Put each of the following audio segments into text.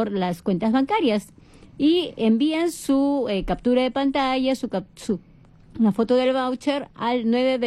por las cuentas bancarias y envían su captura de pantalla, una foto del voucher al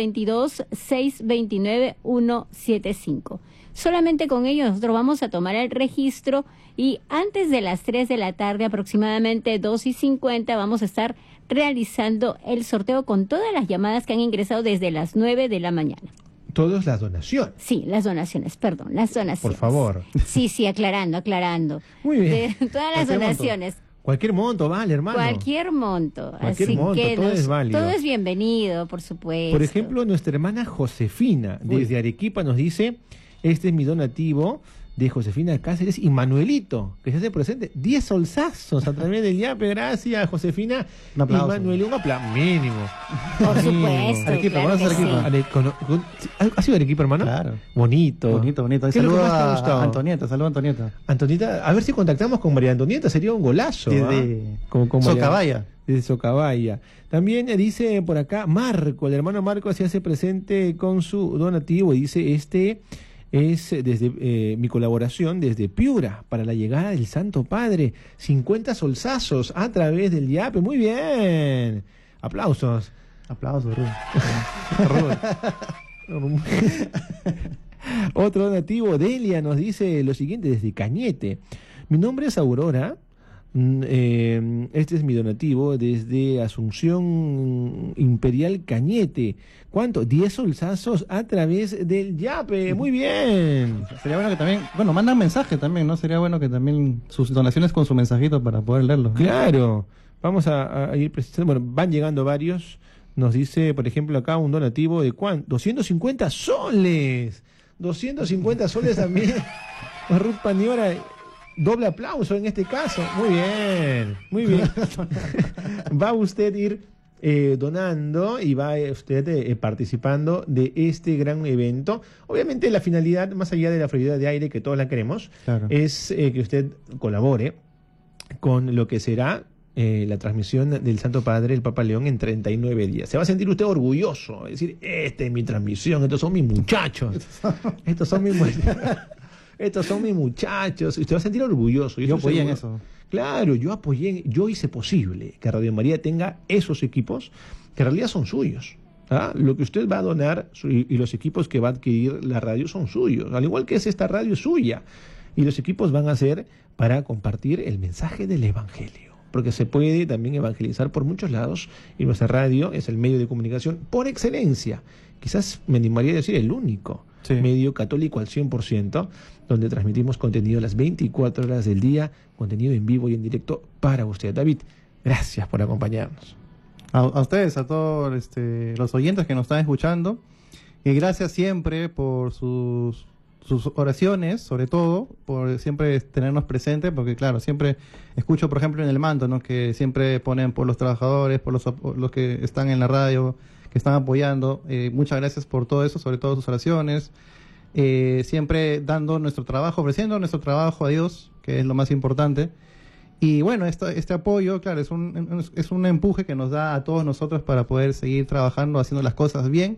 922-629-175. Solamente con ello nosotros vamos a tomar el registro y antes de las 3 de la tarde, aproximadamente 2:50, vamos a estar realizando el sorteo con todas las llamadas que han ingresado desde las 9 de la mañana. Todas las donaciones. Sí, las donaciones. Por favor. Sí, aclarando. Muy bien. De todas las donaciones. Cualquier monto vale, hermano. Cualquier monto. Así que todo es válido. Todo es bienvenido, por supuesto. Por ejemplo, nuestra hermana Josefina, desde Arequipa, nos dice: este es mi donativo de Josefina Cáceres y Manuelito, que se hace presente. 10 solsazos a través del YAPE. Gracias, Josefina. Un aplauso. Y Manuelito, un aplauso mínimo. Por supuesto. Arequipa, claro vamos a que Arequipa. sí. ¿Ha sido Arequipa, hermano? Claro. Bonito. Bonito. ¿Qué es lo que más te ha gustado? Antonieta, saludos Antonieta. Antonieta, a ver si contactamos con María Antonieta, sería un golazo. Desde Con María- Socabaya. Desde Socabaya. También dice por acá Marco, el hermano Marco se hace presente con su donativo y dice: este es desde mi colaboración desde Piura para la llegada del Santo Padre. 50 solsazos a través del YAPE. Muy bien. Aplausos. Aplausos, Ruth. Otro donativo, Delia, nos dice lo siguiente desde Cañete: mi nombre es Aurora. Este es mi donativo desde Asunción Imperial Cañete. ¿Cuánto? 10 solsazos a través del YAPE. Muy bien. Sería bueno que también, mandan mensaje también, ¿no? Sería bueno que también sus donaciones con su mensajito para poder leerlo. Claro. Vamos a ir precisando. Bueno, van llegando varios. Nos dice, por ejemplo, acá un donativo de ¿cuánto? 250 soles. 250 soles también. Ruth Paniora. Doble aplauso en este caso. Muy bien, muy bien. Va usted a ir donando y va usted participando de este gran evento. Obviamente la finalidad, más allá de la fluidez de aire que todos la queremos, Claro. es que usted colabore con lo que será la transmisión del Santo Padre, el Papa León, en 39 días. Se va a sentir usted orgulloso, es decir: esta es mi transmisión, estos son mis muchachos, estos son mis muchachos. Usted va a sentir orgulloso. Yo apoyé en eso. Claro, yo hice posible que Radio María tenga esos equipos que en realidad son suyos. ¿Ah? Lo que usted va a donar y los equipos que va a adquirir la radio son suyos. Al igual que esta radio es suya. Y los equipos van a ser para compartir el mensaje del Evangelio. Porque se puede también evangelizar por muchos lados y nuestra radio es el medio de comunicación por excelencia. Quizás me animaría a decir el único medio católico al 100%, donde transmitimos contenido a las 24 horas del día, contenido en vivo y en directo para usted. David, gracias por acompañarnos. A ustedes, a todos los oyentes que nos están escuchando, y gracias siempre por sus oraciones, sobre todo, por siempre tenernos presentes, porque claro, siempre escucho, por ejemplo, en el manto, ¿no?, que siempre ponen por los trabajadores, por los que están en la radio, que están apoyando. Muchas gracias por todo eso, sobre todo sus oraciones, siempre dando nuestro trabajo, ofreciendo nuestro trabajo a Dios, que es lo más importante. Y bueno, este apoyo, claro, es un empuje que nos da a todos nosotros para poder seguir trabajando, haciendo las cosas bien.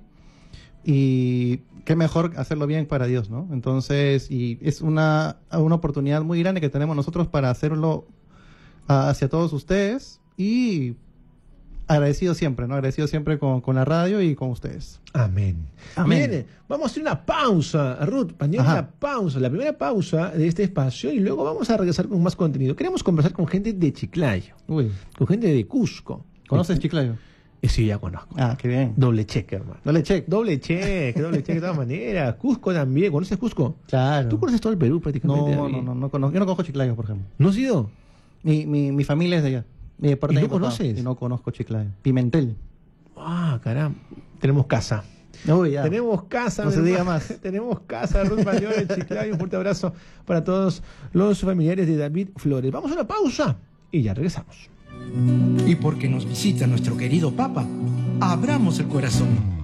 Y qué mejor hacerlo bien para Dios, ¿no? Entonces, y es una oportunidad muy grande que tenemos nosotros para hacerlo hacia todos ustedes, y agradecido siempre, ¿no? Agradecido siempre con la radio y con ustedes. Amén. Amén. Bien, vamos a hacer una pausa, Ruth, una pausa, la primera pausa de este espacio, y luego vamos a regresar con más contenido. Queremos conversar con gente de Chiclayo, con gente de Cusco. ¿Conoces Chiclayo? Sí, ya conozco. Ah, qué bien. Doble check, hermano. Doble check De todas maneras. Cusco también. ¿Conoces Cusco? Claro. ¿Tú conoces todo el Perú prácticamente? No conozco. Yo no conozco Chiclayo, por ejemplo. ¿No has ido? Mi familia es de allá. ¿Y no conoces? Y no conozco Chiclayo. Pimentel. Ah, caramba. Tenemos casa. Uy, ya. Tenemos casa. No se diga más. Tenemos casa, Ruth Mayor en Chiclayo. Un fuerte abrazo para todos los familiares de David Flores. Vamos a una pausa y ya regresamos. Y porque nos visita nuestro querido Papa, abramos el corazón.